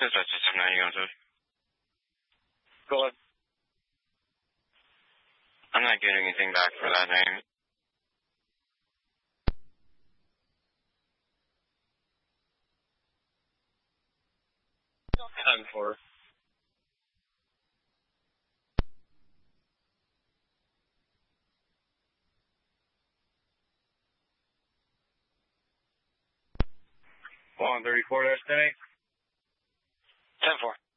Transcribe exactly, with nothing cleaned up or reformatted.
Dispatch system nine, you going to? Go ahead. I'm not getting anything back for that name. ten four. one thirty-four dash ten eight. ten four.